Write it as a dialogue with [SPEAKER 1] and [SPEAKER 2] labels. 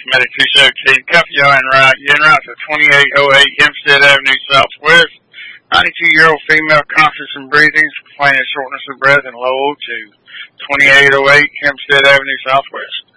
[SPEAKER 1] Medic 217. Copy y'all en route. You're en route to 2808 Hempstead Avenue Southwest. 92-year-old female conscious and breathing, complaining of shortness of breath and low O2. 2808 Hempstead Avenue Southwest.